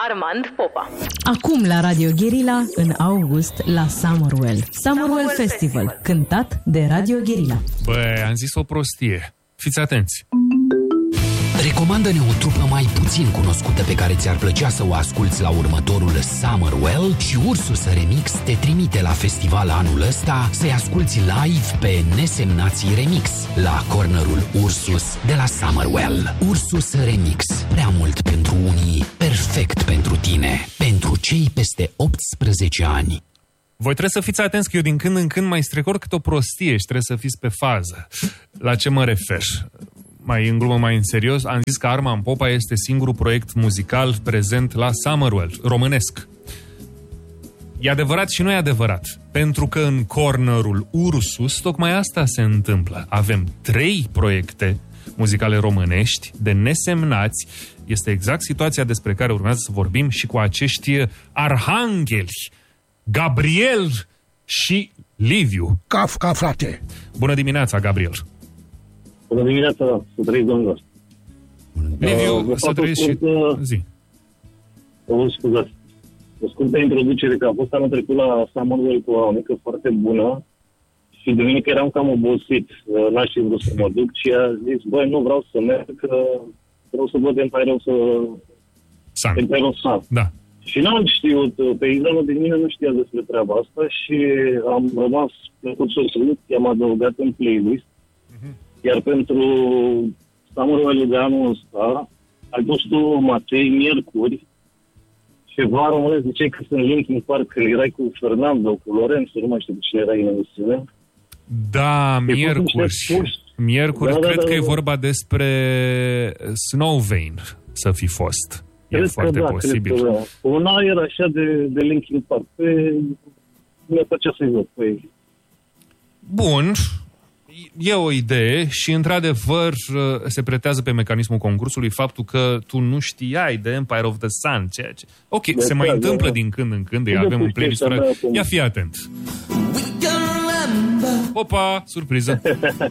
Armand Popa. Acum la Radio Guerilla, în august, la Summerwell. Summerwell Festival, cântat de Radio Guerilla. Băi, am zis o prostie. Fiți atenți. Recomandă-ne o trupă mai puțin cunoscută pe care ți-ar plăcea să o asculți la următorul Summerwell și Ursus Remix te trimite la festival anul ăsta să-i asculți live pe Nesemnații Remix la cornerul Ursus de la Summerwell. Ursus Remix. Prea mult pentru unii, perfect pentru tine. Pentru cei peste 18 ani. Voi trebuie să fiți atenți că eu din când în când mai strecor cât o prostie și trebuie să fiți pe fază. La ce mă refer? Mai în glumă, mai în serios, am zis că Armand Popa este singurul proiect muzical prezent la Summerwell, românesc. E adevărat și nu e adevărat, pentru că în cornerul Ursus tocmai asta se întâmplă. Avem 3 proiecte muzicale românești de nesemnați. Este exact situația despre care urmează să vorbim și cu acești arhangheli, Gabriel și Liviu. Ca frate. Bună dimineața, Gabriel. Bună dimineața, să trăiți, domnilor. Liviu, să trăiți și zi. Vă scuzați. O scurtă introducere, că a fost anul trecut la Summerwell cu o mică foarte bună și de mine că eram cam obosit. N-aș fi vrut să mă duc și a zis, băi, nu vreau să merg, că vreau să văd Empire of Sun. Da. Și n-am știut, pe Izanul din mine nu știa despre treaba asta și am rămas plăcut surprins, i-am adăugat în playlist. Iar pentru Summerwell de anul ăsta, ai pus tu, Matei, miercuri, ceva românesc, ziceai că sunt Linkin Park, că erai cu Fernando, cu Lorenzo, nu mai știu cine erai în emisiune. Da, miercuri, cred că e vorba despre Snowvein să fi fost. E foarte posibil. Cred că da. Un aer așa de Linkin Park. Mi-a plăcea să-i văd pe ei. Bun. E o idee și, într-adevăr, se pretează pe mecanismul concursului faptul că tu nu știai de Empire of the Sun, ceea ce... Ok, de se mai întâmplă din când în când, avem un playlist. Ia fi atent. Opa, surpriză.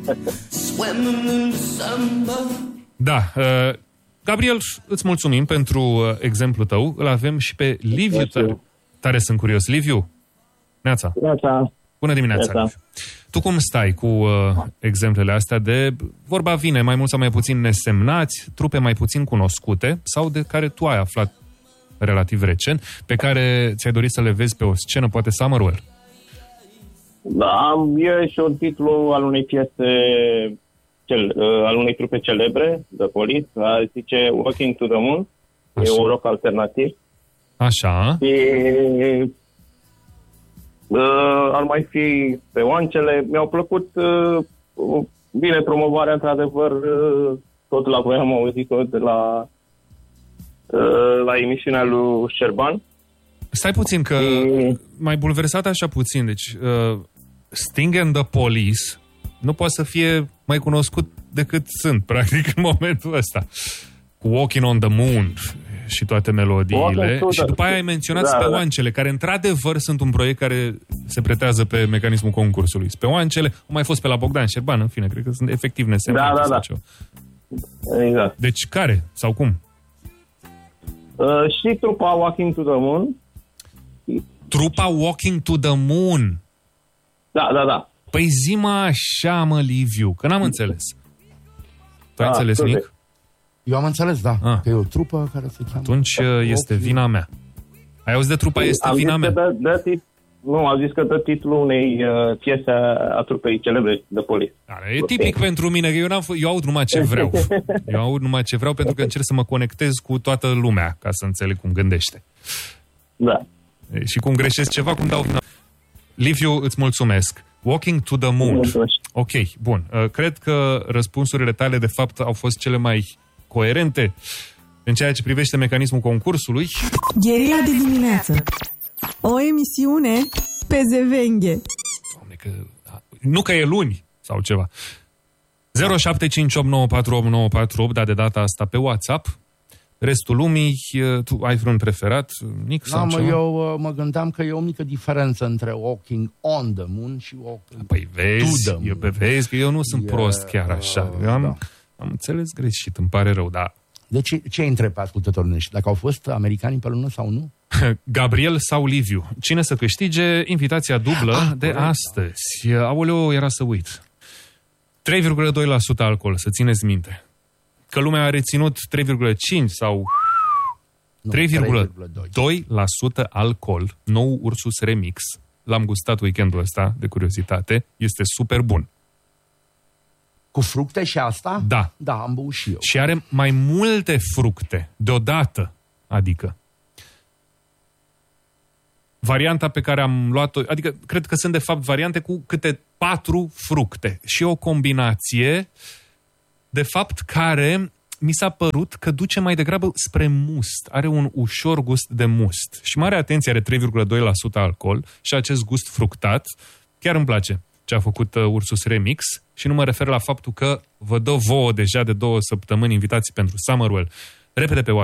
Da, Gabriel, îți mulțumim pentru exemplul tău. Îl avem și pe Liviu. Tare sunt curios. Liviu? Neața. Bună dimineața, Liviu. Tu cum stai cu exemplele astea de, vorba vine, mai mult sau mai puțin nesemnați, trupe mai puțin cunoscute sau de care tu ai aflat relativ recent, pe care ți-ai dorit să le vezi pe o scenă, poate Summerwell? Da, e și un titlu al unei piese, al unei trupe celebre, The Police, zice Walking to the Moon, așa. E un rock alternativ. Așa. Ar mai fi pe Oancele. Mi-au plăcut bine promovarea, într-adevăr, tot la voi am auzit-o de la emisiunea lui Șerban. Stai puțin, că mai bulversat așa puțin. Deci Sting and the Police nu poate să fie mai cunoscut decât sunt, practic, în momentul ăsta. Cu Walking on the Moon și toate melodiile. Și după aia ai menționat Speoancele, care într-adevăr sunt un proiect care se pretează pe mecanismul concursului. Speoancele au mai fost pe la Bogdan Șerban, în fine, cred că sunt efectiv nesemnate. Da. Exact. Deci care? Sau cum? Și trupa Walking to the Moon. Trupa Walking to the Moon? Da. Păi zi-mă așa, mă, Liviu, că n-am înțeles. Tu ai înțeles, Nic? Eu am înțeles, da. Că e o trupă care se cheamă... Atunci este vina mea. Ai auzit de trupa Este vina mea? Nu, am zis că dă titlul unei piese a trupei celebre de Police. E tipic pentru mine, că eu aud numai ce vreau. Eu aud numai ce vreau pentru că încerc să mă conectez cu toată lumea, ca să înțeleg cum gândește. Da. Și cum greșesc ceva, cum dau vina. Liviu, îți mulțumesc. Walking to the Moon. Ok, bun. Cred că răspunsurile tale, de fapt, au fost cele mai coerente în ceea ce privește mecanismul concursului. Guerilla de dimineață. O emisiune pe zevenghe. Doamne, nu că e luni sau ceva. 0758948948, dar de data asta pe WhatsApp. Restul lumii, tu ai vreun preferat, Nic, sau ceva? Eu mă gândeam că e o mică diferență între Walking on the Moon și Walking to the Moon. Vezi că eu nu sunt prost chiar așa. Eu am înțeles greșit, îmi pare rău, dar Deci ce ai întrebat ascultătorii noștri? Dacă au fost americani pe lună sau nu? Gabriel sau Liviu. Cine să câștige invitația dublă de astăzi? Aoleu, era să uit. 3,2% alcool, să țineți minte. Că lumea a reținut 3,5 sau 3,2% alcool. Nou Ursus Remix. L-am gustat weekendul ăsta, de curiozitate. Este super bun. Cu fructe și asta? Da. Da, am băut și eu. Și are mai multe fructe deodată. Adică varianta pe care am luat-o, adică cred că sunt de fapt variante cu câte 4 fructe. Și o combinație de fapt care mi s-a părut că duce mai degrabă spre must. Are un ușor gust de must. Și mare atenție, are 3,2% alcool și acest gust fructat. Chiar îmi place ce a făcut Ursus Remix și nu mă refer la faptul că vă dă vouă deja de 2 săptămâni invitații pentru Summerwell. Repede pe